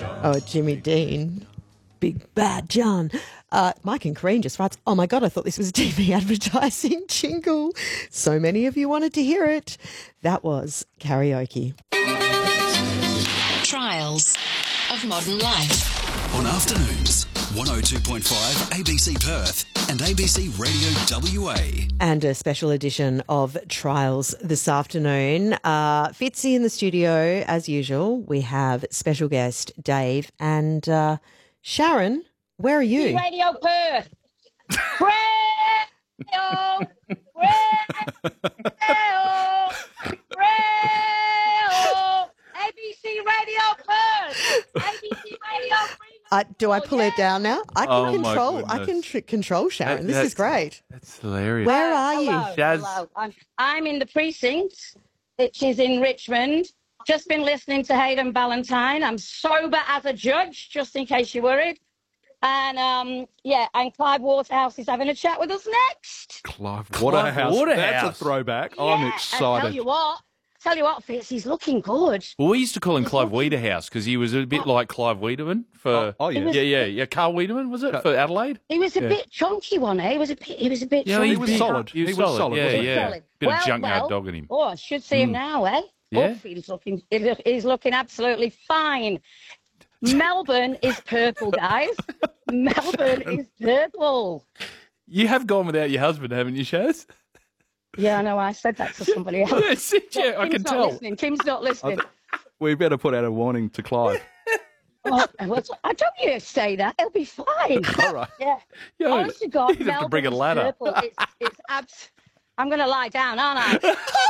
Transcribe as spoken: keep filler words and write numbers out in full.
Oh, Jimmy Dean. Big Bad John. Uh, Mike and Green just writes, oh my God, I thought this was a T V advertising jingle. So many of you wanted to hear it. That was karaoke. Trials of Modern Life. On afternoons, one oh two point five A B C Perth and A B C Radio W A. And a special edition of Trials this afternoon. Uh, Fitzy in the studio, as usual. We have special guest Dave and uh, Sharon. Where are you? Radio Perth. Radio. Radio. Radio. A B C Radio Perth. A B C Radio Uh, do I pull yeah. it down now? I can Oh, my control. I can goodness. tr- control Sharon. That- this is that's- great. That's hilarious. Where are hello, you? Shaz? Hello. I'm, I'm in the precinct, which is in Richmond. Just been listening to Hayden Ballantyne. I'm sober as a judge, just in case you're worried. And, um, yeah, and Clive Waterhouse is having a chat with us next. Clive Waterhouse. Waterhouse. That's a throwback. Yeah, I'm and excited. tell you what, tell you what, Fitz, he's looking good. Well, we used to call him Clive Weederhouse because he was a bit like Clive Wiedemann for. Oh, oh, yeah. Yeah, yeah, yeah. Carl Wiedemann, was it? For Adelaide? He was a Yeah. bit chunky, wasn't he? He was a bit, he was a bit Yeah, chunky. he was big. solid. He was, He was solid. solid, Yeah, wasn't he? yeah. Solid. Bit Well, of junkyard well. dog in him. Oh, I should see him now, eh? Yeah. Oh, he's looking, he look- he's looking absolutely fine. Melbourne is purple, guys. Melbourne is purple. You have gone without your husband, haven't you, Shaz? Yeah, I know. I said that to somebody else. Yes, yeah, I Kim's can not tell. listening. Kim's not listening. We better put out a warning to Clive. Oh, what's- I don't you say that. It'll be fine. All right. Yeah. Yeah, Honest to God, you'd have to bring a Melbourne's ladder. purple. It's, it's abs- I'm going to lie down, aren't I?